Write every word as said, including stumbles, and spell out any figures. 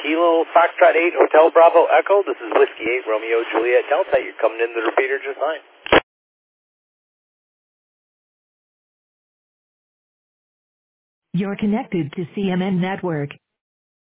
Kilo Foxtrot eight Hotel Bravo Echo. This is Whiskey eight Romeo Juliet Delta. You're coming in the repeater just fine. You're connected to C M N Network.